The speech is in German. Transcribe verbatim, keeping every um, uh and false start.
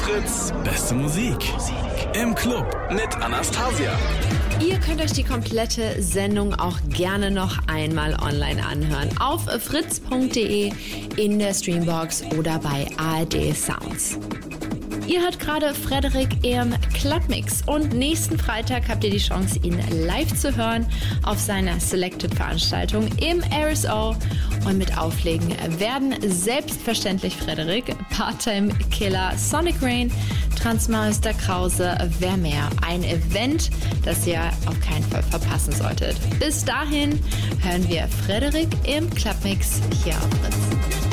Fritz, beste Musik. Im Club mit Anastasia. Ihr könnt euch die komplette Sendung auch gerne noch einmal online anhören. Auf fritz punkt de, in der Streambox oder bei A R D Sounds. Ihr hört gerade Frederik im Clubmix und nächsten Freitag habt ihr die Chance, ihn live zu hören auf seiner Selected-Veranstaltung im R S O. Und mit Auflegen werden selbstverständlich Frederik, Part-Time Killer, Sonic Rain, Transmeister Krause, wer mehr. Ein Event, das ihr auf keinen Fall verpassen solltet. Bis dahin hören wir Frederik im Clubmix hier auf Fritz.